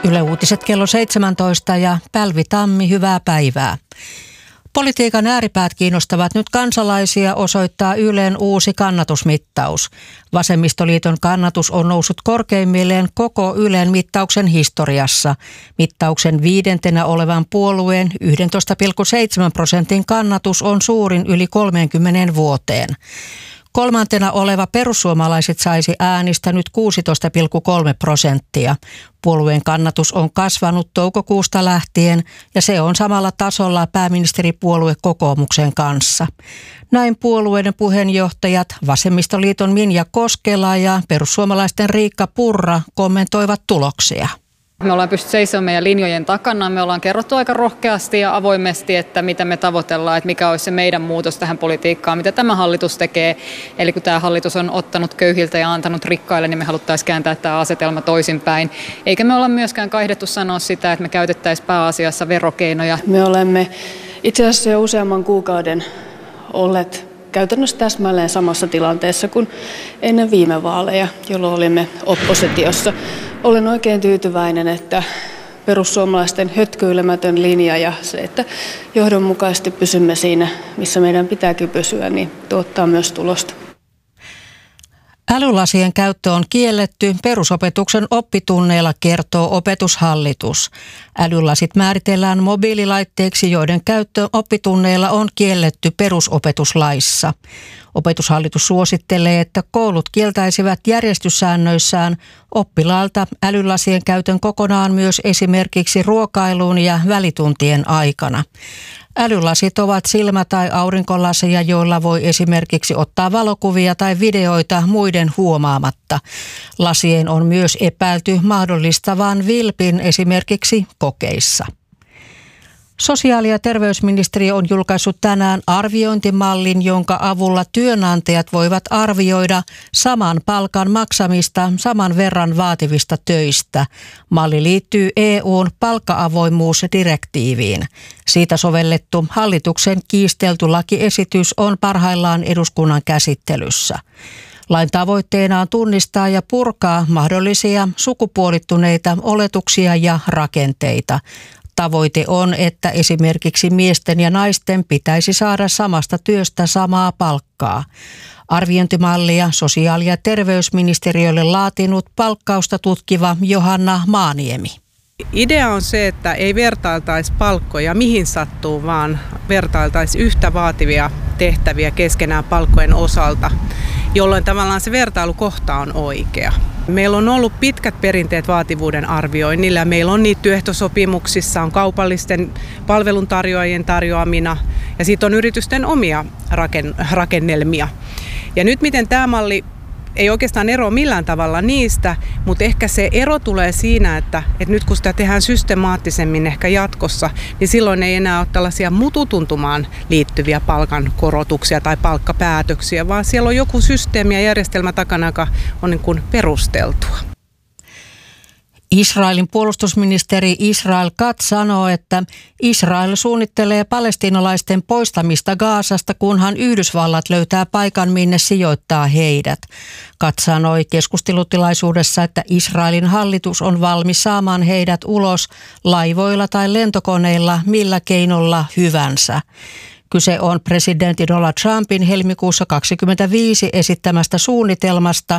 Yle Uutiset kello 17 ja Pälvi Tammi, hyvää päivää. Politiikan ääripäät kiinnostavat nyt kansalaisia, osoittaa Ylen uusi kannatusmittaus. Vasemmistoliiton kannatus on noussut korkeimmilleen koko Ylen mittauksen historiassa. Mittauksen 5. olevan puolueen 11,7% kannatus on suurin yli 30 vuoteen. 3. oleva perussuomalaiset saisi äänistä nyt 16,3%. Puolueen kannatus on kasvanut toukokuusta lähtien ja se on samalla tasolla pääministeripuolue Kokoomuksen kanssa. Näin puolueiden puheenjohtajat Vasemmistoliiton Minja Koskela ja perussuomalaisten Riikka Purra kommentoivat tuloksia. Me ollaan pystytty seisomaan meidän linjojen takana. Me ollaan kerrottu aika rohkeasti ja avoimesti, että mitä me tavoitellaan, että mikä olisi se meidän muutos tähän politiikkaan, mitä tämä hallitus tekee. Eli kun tämä hallitus on ottanut köyhiltä ja antanut rikkaille, niin me haluttaisiin kääntää tämä asetelma toisinpäin. Eikä me olla myöskään kaihdettu sanoa sitä, että me käytettäisiin pääasiassa verokeinoja. Me olemme itse asiassa jo useamman kuukauden olleet käytännössä täsmälleen samassa tilanteessa kuin ennen viime vaaleja, jolloin olimme oppositiossa. Olen oikein tyytyväinen, että perussuomalaisten hötkyilemätön linja ja se, että johdonmukaisesti pysymme siinä, missä meidän pitääkin pysyä, niin tuottaa myös tulosta. Älylasien käyttö on kielletty perusopetuksen oppitunneilla, kertoo Opetushallitus. Älylasit määritellään mobiililaitteiksi, joiden käyttö oppitunneilla on kielletty perusopetuslaissa. Opetushallitus suosittelee, että koulut kieltäisivät järjestyssäännöissään oppilaalta älylasien käytön kokonaan myös esimerkiksi ruokailuun ja välituntien aikana. Älylasit ovat silmä- tai aurinkolaseja, joilla voi esimerkiksi ottaa valokuvia tai videoita muiden huomaamatta. Lasien on myös epäilty mahdollistavan vilpin esimerkiksi kokeissa. Sosiaali- ja terveysministeriö on julkaissut tänään arviointimallin, jonka avulla työnantajat voivat arvioida saman palkan maksamista saman verran vaativista töistä. Malli liittyy EU:n palkka-avoimuusdirektiiviin. Siitä sovellettu hallituksen kiistelty lakiesitys on parhaillaan eduskunnan käsittelyssä. Lain tavoitteena on tunnistaa ja purkaa mahdollisia sukupuolittuneita oletuksia ja rakenteita. Tavoite on, että esimerkiksi miesten ja naisten pitäisi saada samasta työstä samaa palkkaa. Arviointimallia sosiaali- ja terveysministeriölle laatinut palkkausta tutkiva Johanna Maaniemi. Idea on se, että ei vertailtaisi palkkoja mihin sattuu, vaan vertailtaisi yhtä vaativia tehtäviä keskenään palkkojen osalta, jolloin tavallaan se vertailukohta on oikea. Meillä on ollut pitkät perinteet vaativuuden arvioinnilla ja meillä on niitä työehtosopimuksissa, on kaupallisten palveluntarjoajien tarjoamina ja sitten on yritysten omia rakennelmia. Ja nyt miten tämä malli ei oikeastaan eroa millään tavalla niistä, mutta ehkä se ero tulee siinä, että nyt kun sitä tehdään systemaattisemmin ehkä jatkossa, niin silloin ei enää ole tällaisia mututuntumaan liittyviä palkankorotuksia tai palkkapäätöksiä, vaan siellä on joku systeemi ja järjestelmä takana, joka on niin kuin perusteltua. Israelin puolustusministeri Israel Katz sanoo, että Israel suunnittelee palestiinalaisten poistamista Gazasta, kunhan Yhdysvallat löytää paikan, minne sijoittaa heidät. Katz sanoi keskustelutilaisuudessa, että Israelin hallitus on valmis saamaan heidät ulos laivoilla tai lentokoneilla millä keinolla hyvänsä. Kyse on presidentti Donald Trumpin helmikuussa 2025 esittämästä suunnitelmasta,